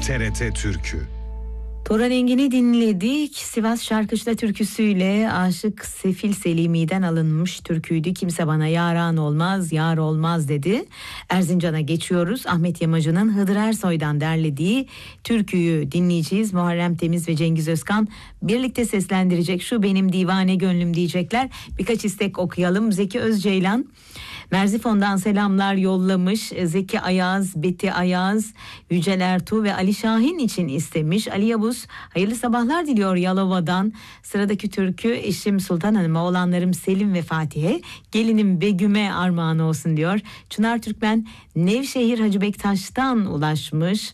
TRT Türkü. Toran Engin'i dinledik. Sivas Şarkışla türküsüyle Aşık Sefil Selimi'den alınmış türküydü. Kimse bana yaran olmaz, yar olmaz dedi. Erzincan'a geçiyoruz. Ahmet Yamacı'nın Hıdır Ersoy'dan derlediği türküyü dinleyeceğiz. Muharrem Temiz ve Cengiz Özkan birlikte seslendirecek. Şu benim divane gönlüm diyecekler. Birkaç istek okuyalım. Zeki Özceylan Merzifon'dan selamlar yollamış. Zeki Ayaz, Beti Ayaz, Yücel Ertuğ ve Ali Şahin için istemiş. Ali Yavuz hayırlı sabahlar diliyor Yalova'dan. Sıradaki türkü eşim Sultan Hanım'a, oğlanlarım Selim ve Fatih'e, gelinim Begüm'e armağan olsun diyor. Çınar Türkmen Nevşehir Hacı Bektaş'tan ulaşmış.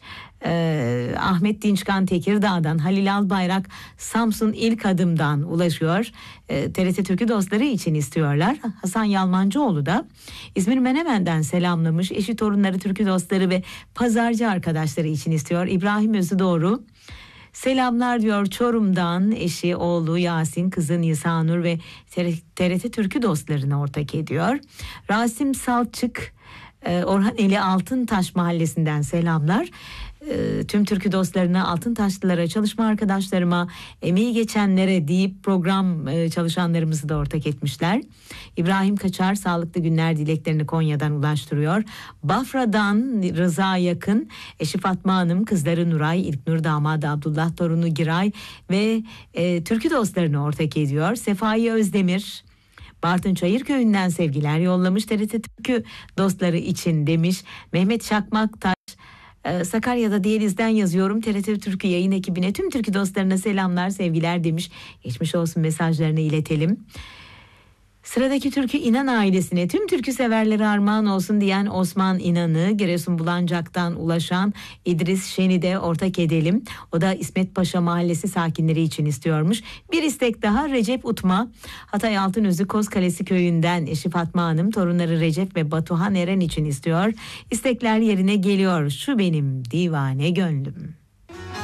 Ahmet Dinçkan Tekirdağ'dan, Halil Albayrak Samsun İlk Adım'dan ulaşıyor. TRT Türkü dostları için istiyorlar. Hasan Yalmancıoğlu da İzmir Menemen'den selamlamış. Eşi, torunları, türkü dostları ve pazarcı arkadaşları için istiyor. İbrahim Özüdoğru selamlar diyor Çorum'dan, eşi, oğlu Yasin, kızı Nisanur ve TRT Türkü dostlarına ortak ediyor. Rasim Salçık Orhaneli Altıntaş Mahallesi'nden selamlar. Tüm türkü dostlarına, Altıntaşlılara, çalışma arkadaşlarıma, emeği geçenlere deyip program çalışanlarımızı da ortak etmişler. İbrahim Kaçar sağlıklı günler dileklerini Konya'dan ulaştırıyor. Bafra'dan Rıza Yakın, eşi Fatma Hanım, kızları Nuray, İlknur, damadı Abdullah, torunu Giray ve türkü dostlarını ortak ediyor. Sefai Özdemir Bartın Çayırköy'ünden sevgiler yollamış. TRT Türkü dostları için demiş. Mehmet Şakmaktaş Sakarya'da Diyaliz'den yazıyorum. TRT Türkü yayın ekibine, tüm türkü dostlarına selamlar, sevgiler demiş. Geçmiş olsun mesajlarını iletelim. Sıradaki türkü İnan ailesine, tüm türkü severlere armağan olsun diyen Osman İnan'ı, Giresun Bulancak'tan ulaşan İdris Şen'i de ortak edelim. O da İsmet Paşa Mahallesi sakinleri için istiyormuş. Bir istek daha Recep Utma, Hatay Altınözü Kozkalesi köyünden, eşi Fatma Hanım, torunları Recep ve Batuhan Eren için istiyor. İstekler yerine geliyor. Şu benim divane gönlüm.